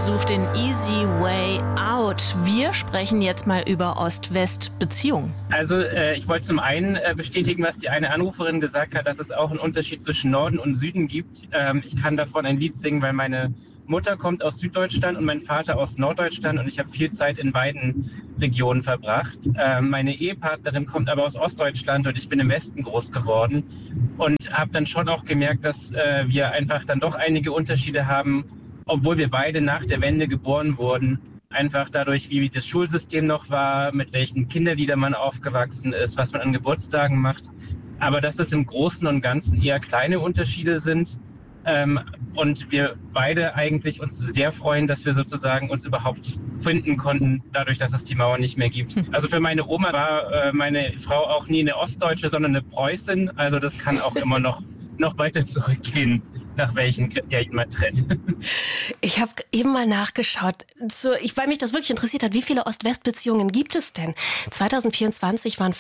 sucht den Easy Way Out. Wir sprechen jetzt mal über Ost-West-Beziehungen. Also ich wollte zum einen bestätigen, was die eine Anruferin gesagt hat, dass es auch einen Unterschied zwischen Norden und Süden gibt. Ich kann davon ein Lied singen, weil meine Mutter kommt aus Süddeutschland und mein Vater aus Norddeutschland und ich habe viel Zeit in beiden Regionen verbracht. Meine Ehepartnerin kommt aber aus Ostdeutschland und ich bin im Westen groß geworden und habe dann schon auch gemerkt, dass wir einfach dann doch einige Unterschiede haben, obwohl wir beide nach der Wende geboren wurden. Einfach dadurch, wie das Schulsystem noch war, mit welchen Kinderliedern man aufgewachsen ist, was man an Geburtstagen macht. Aber dass es im Großen und Ganzen eher kleine Unterschiede sind. Und wir beide eigentlich uns sehr freuen, dass wir sozusagen uns überhaupt finden konnten, dadurch, dass es die Mauer nicht mehr gibt. Also für meine Oma war meine Frau auch nie eine Ostdeutsche, sondern eine Preußin. Also das kann auch immer noch weiter zurückgehen, nach welchen Kriterien man trennt. Ich habe eben mal nachgeschaut, weil mich das wirklich interessiert hat, wie viele Ost-West-Beziehungen gibt es denn? 2024 waren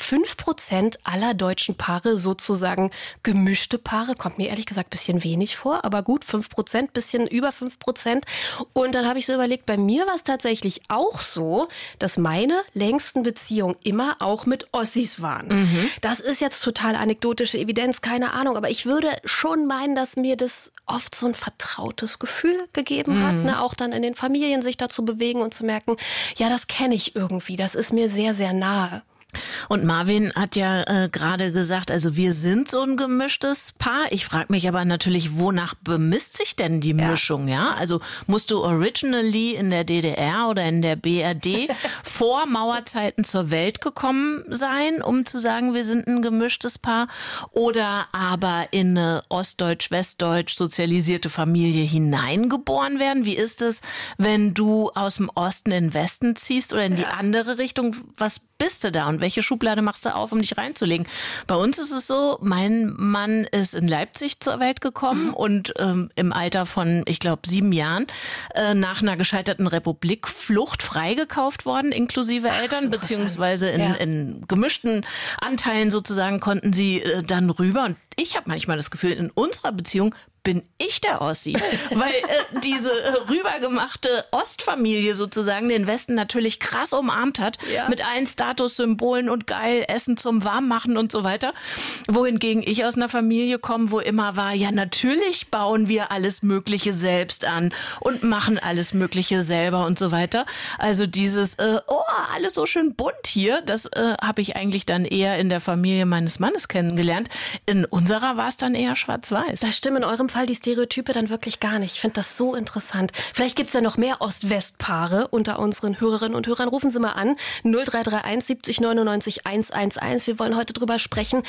5% aller deutschen Paare sozusagen gemischte Paare. Kommt mir ehrlich gesagt ein bisschen wenig vor, aber gut, 5%, bisschen über 5%. Und dann habe ich so überlegt, bei mir war es tatsächlich auch so, dass meine längsten Beziehungen immer auch mit Ossis waren. Mhm. Das ist jetzt total anekdotische Evidenz, keine Ahnung, aber ich würde schon meinen, dass mir das oft so ein vertrautes Gefühl gegeben hat, ne? Auch dann in den Familien sich dazu bewegen und zu merken, ja, das kenne ich irgendwie, das ist mir sehr, sehr nahe. Und Marvin hat ja gerade gesagt, also wir sind so ein gemischtes Paar. Ich frage mich aber natürlich, wonach bemisst sich denn die Mischung? Ja, also musst du originally in der DDR oder in der BRD vor Mauerzeiten zur Welt gekommen sein, um zu sagen, wir sind ein gemischtes Paar? Oder aber in eine ostdeutsch-westdeutsch sozialisierte Familie hineingeboren werden? Wie ist es, wenn du aus dem Osten in den Westen ziehst oder in die andere Richtung? Was bist du da und welche Schublade machst du auf, um dich reinzulegen? Bei uns ist es so, mein Mann ist in Leipzig zur Welt gekommen und im Alter von, ich glaube, 7 Jahren nach einer gescheiterten Republikflucht freigekauft worden, inklusive Eltern, beziehungsweise in gemischten Anteilen sozusagen konnten sie dann rüber. Und ich habe manchmal das Gefühl, in unserer Beziehung bin ich der Ossi, weil diese rübergemachte Ostfamilie sozusagen den Westen natürlich krass umarmt hat, mit allen Statussymbolen und geil Essen zum Warmmachen und so weiter. Wohingegen ich aus einer Familie komme, wo immer war, ja natürlich bauen wir alles Mögliche selbst an und machen alles Mögliche selber und so weiter. Also dieses, alles so schön bunt hier, das habe ich eigentlich dann eher in der Familie meines Mannes kennengelernt. In unserer war es dann eher schwarz-weiß. Das stimmt in eurem Fall die Stereotype dann wirklich gar nicht. Ich finde das so interessant. Vielleicht gibt es ja noch mehr Ost-West-Paare unter unseren Hörerinnen und Hörern. Rufen Sie mal an. 0331 70 99 111. Wir wollen heute drüber sprechen.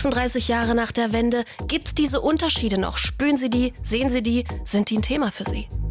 36 Jahre nach der Wende. Gibt es diese Unterschiede noch? Spüren Sie die? Sehen Sie die? Sind die ein Thema für Sie?